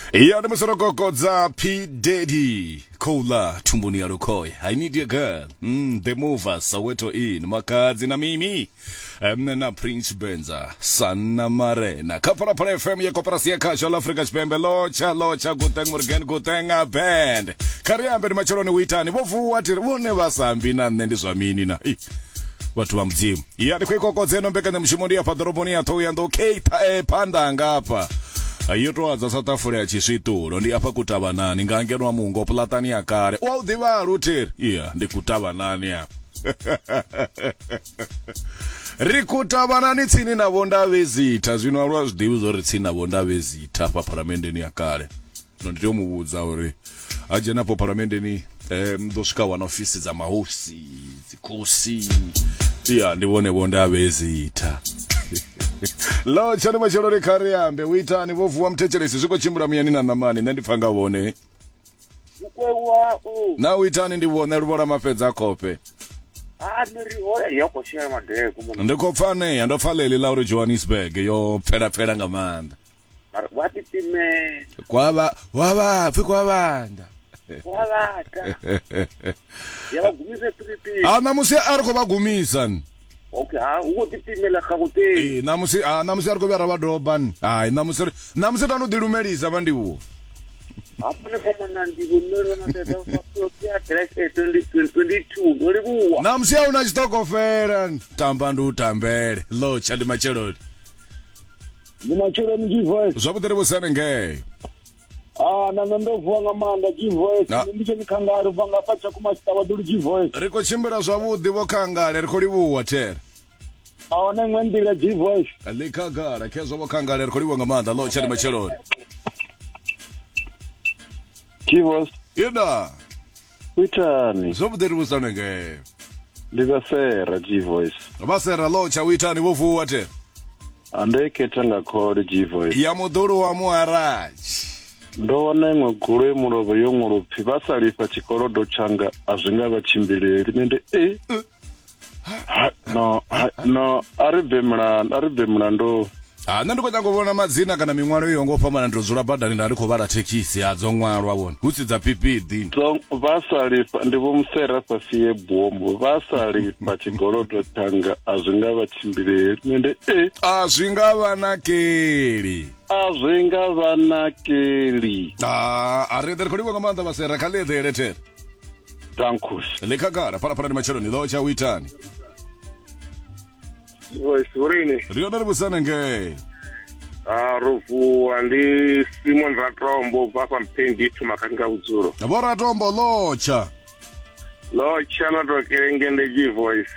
Yeah, the Masorokokodza P. Daddy Kola Tumbuni Arukoi. I need your girl. The movers Soweto in Makazi na mimi. Na Prince Benza Sanna Marena. Kapara para FM ya Kooperasia Casual Africa Spembe locha guteng Morgan gutenga band. Kariambe ni machoroni witani. Wofu wati wone wasambi na nendi swamini na. Watu wa mzimu. Yeah, ni kweko zeno mbeka na mshimoni ya padoroboni ya toya ndo keita panda ngapa. Ayotro aza South Africa chisituro ndi apa kutaba nani ngangerwa mungo platani yakare wa udiva rutir yeah ndi kutaba nani ya rikutaba nani tsini na bonda vezita zvino alwa zvidivi zori tsini na bonda vezita pa parliament yakare ndito muvudza uri aje napo parliament ni ndosvika wana ofisi za mahosi zikusi yeah ndivone bonda vezita Lo chane machorore Kariambe witani vovuwa mtecheresi zviko chimbura muyani na namani ndipanga wone ukwewa na witani ndivone rubora mafedza kope niri ora yoko share madhe kumona ndikopfane andofaleli Lauri Johannesburg yo pera ngamanda wati time kwava fikwavanda wavata yagumise tripi namusi ariko bagumisa okay uko tipimela khakute namusi ariko vyara vadoban namusi tano dilumelisa vandiwo apane kama nandi bunero na teta fasto ya 2022 ngolibuwa namusi una chitokofera tamba ndu tambele lo chadi machelodi nimachelo mjivoice zvabutere busane nge na ndovwa ngamanda jivoice ndicho nikangaro vanga pacha kumastava dulu jivoice riko chimbira zvavudi vokangale riko livuwa tere aone ngwendira jivoice likagara kezo vokangale riko livuwa ngamanda lo chadi machelodi Kivos ida witani zvabutere busane nge ndivasera G-Voice vasera lo cha witani vovuwa tere andeketa ngakole G-Voice ya mudhuru wa muharaji ndowona imwe gulu yemurovo yong'orupi vasalipa chikolodo changa azvingava chimbileri nende no aribve mlando nandikotanguvona madzina kana mimwalo iyongofamba ndozula badani ndarikuvara tekisi adzomwalwa vona utsidza PPD vasalipa ndivomusera pasi yebhombo vasalipa chikolodo changa azvingava chimbileri nende azvingavanakeli areder koliwa ngamanda vasera kaledhere tere tankus likagara parapara ni macheloni lo cha witani jivoice urini riona ribusane nge rufu andi Simon Ratombo papa mpendi tu makanga udzuro bora tombo locha lo chana to kerengende jivoice